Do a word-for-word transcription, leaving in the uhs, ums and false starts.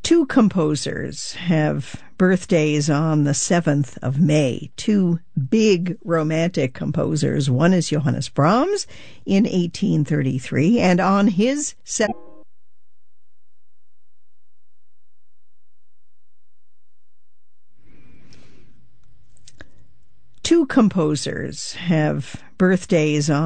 Two composers have birthdays on the seventh of May, two big romantic composers. One is Johannes Brahms in eighteen thirty-three, and on his seventh Two composers have birthdays on